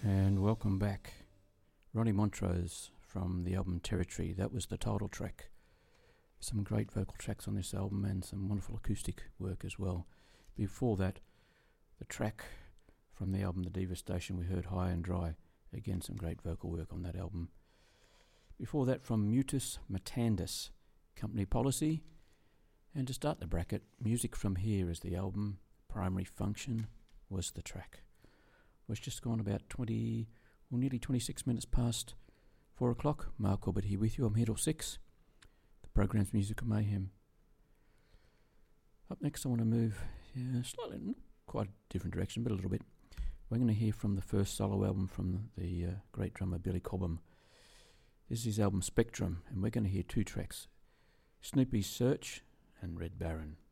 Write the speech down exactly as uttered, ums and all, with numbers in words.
And welcome back. Ronnie Montrose from the album Territory. That was the title track. Some great vocal tracks on this album and some wonderful acoustic work as well. Before that, the track from the album The Devastation, we heard High and Dry. Again, some great vocal work on that album. Before that, from Mutus Mutandis, Company Policy. And to start the bracket, Music From Here is the album. Primary Function was the track. It's just gone about twenty, or nearly twenty-six minutes past four o'clock. Mark Corbett here with you. I'm here till six. The program's Musical Mayhem. Up next, I want to move yeah, slightly, not quite a different direction, but a little bit. We're going to hear from the first solo album from the uh, great drummer Billy Cobham. This is his album Spectrum, and we're going to hear two tracks, Snoopy's Search and Red Baron.